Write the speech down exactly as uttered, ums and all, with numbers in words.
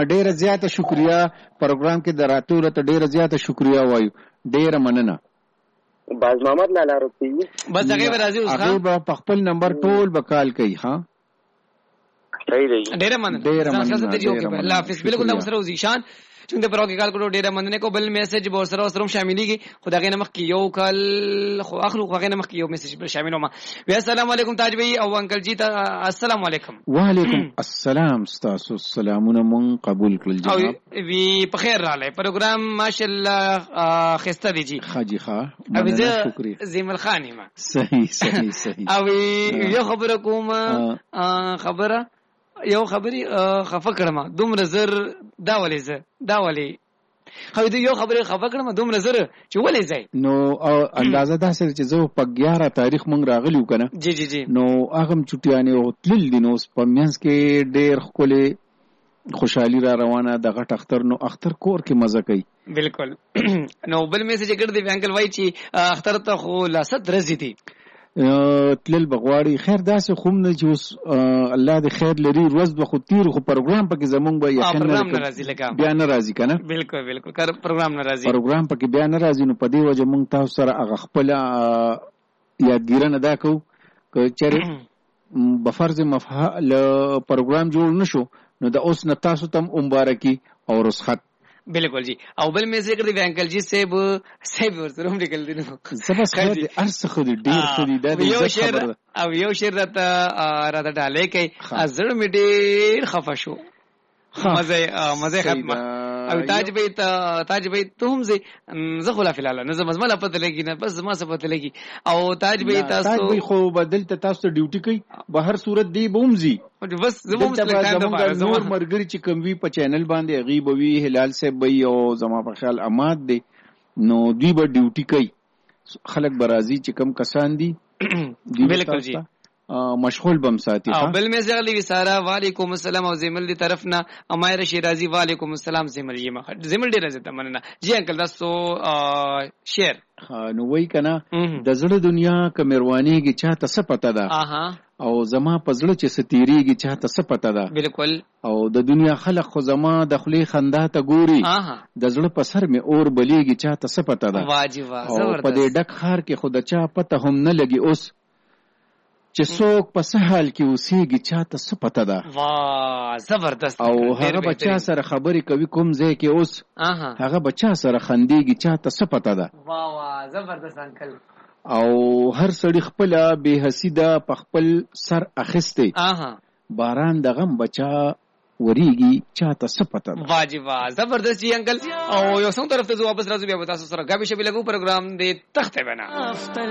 ډیره زیاته شکریا پروګرام کې دراتو ته ډیره زیاته شکریا وایو ډیره مننه باز محمد لالا روپی بس هغه راځي اوس هغه په خپل نمبر ټول بکال کوي ها صحیح دی ډیره مننه ډیره مننه الله حافظ بالکل دا سره وزیشان څنګه پرو کې کال کړو ډیره مننه کو بل میسج به سره سره شاملېږي خدای غنه مخ کې یو کال خو اخلو خو غنه مخ کې یو میسج بل شامل ما وی السلام علیکم تاج بھائی او انکل جی السلام علیکم وعلیکم السلام تاسو سلامونه مون قبول کړل جناب او وی په خیر رااله پروګرام ماشاءالله خسته دی جی حاجی ښا مننه شکریہ زیمل خان ما صحیح صحیح صحیح او یو خبره کوم خبره یو خبري خفه کړم دومره زر دا ولې زه دا ولې خو دې یو خبره خفه کړم دومره زر چې ولې ځای نو اندازه دا سره چې زه په اګیاره تاریخ مونږ راغلیو کنه جی جی جی نو هغه چټیانه او تل دي نو په مینس کې ډېر خولي خوشحالي را روانه د غټ اختر نو اختر کور کې مزه کوي بالکل نو بل میسج کړ دې انکل وای چې اختر ته خو لاسد رزي دي تلل بغواړي خیر داسې خوم نه چې اوس الله دې خیر لري روز به خو تیر خو پروګرام پکې زمونږ به یقین نه بیا نه راځي کنه بالکل بالکل کار پروګرام نه راځي پروګرام پکې بیا نه راځي نو په دې وجه مونږ تاسو سره هغه خپل یادګیرنه دا کو چې بفرض مفعول پروګرام جوړ نشو نو د اوس نه تاسو تم مبارکي او رخصت بالکل جی او بل می ذکر دی انکل جی صاحب صاحب ورته هم لیکل دي نو سبا خیر دي ارس خو دي ډیر خو دي دا یو شعر او یو شعر راته راته ډالې کوي ازړ می ډیر خفه شو مزه مزه ختمه او تاج بیت تاج بیت ته هم زه زه خلا فلال نه زما مزمله پته لګی نه بس زما څه پته لګی او تاج بیت تاسو تاج بیت خو بدل ته تاسو ډیوټي کوي به هر صورت دی بومزي بس زما مستقیم نور مرګري چې کوم وی په چینل باندې غیب وی هلال صاحب وی او زما په خیال اماد دی نو دی به ډیوټي کوي خلک برازي چې کم کسان دي بالکل جی مشغول بم ساتي او بل می زغلی وساره وعلیکم السلام او زمل دی طرفنا امایر شیرازی وعلیکم السلام زمل یما زمل ډیر زته مننه جی انکل تاسو شیر نو وای کنه د زړه دنیا کمروانیږي چاته څه پته ده او زما په زړه چې ستیریږي چاته څه پته ده بالکل او د دنیا خلق خو زما د خلی خندا ته ګوري د زړه په سر می اور بلیږي چاته څه پته ده واجب زبردست په دې ډک خار کې خود چا پته هم نه لګي اوس چې څوک په سهال کې اوسېږي چاته څه پته ده واه زبردست او هغه بچا سره خبرې کوي کوم ځای کې اوس هغه بچا سره خندېږي چاته څه پته ده واه واه زبردست انکل او هر سړی خپل بے حسیده په خپل سر اخیسته باران د غم بچا وریږي چاته څه پته ده واجب زبردست جی انکل او یو څنګه طرف ته واپس راځو بیا تاسو سره غابي شبي لګو پروګرام دې تخته بنا